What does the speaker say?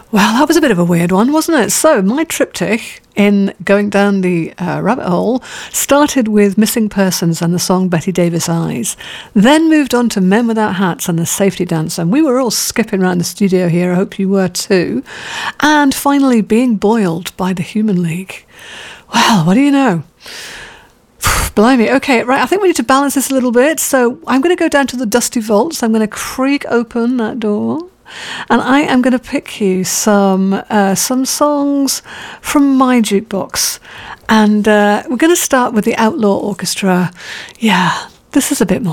Well, that was a bit of a weird one, wasn't it? So, my triptych in going down the rabbit hole started with Missing Persons and the song Betty Davis Eyes, then moved on to Men Without Hats and the Safety Dance, and we were all skipping around the studio here, I hope you were too, and finally Being Boiled by the Human League. Well, what do you know? Blimey, okay, right, I think we need to balance this a little bit, so I'm going to go down to the dusty vaults, I'm going to creak open that door, and I am going to pick you some songs from my jukebox. And we're going to start with the Outlaw Orchestra. Yeah, this is a bit more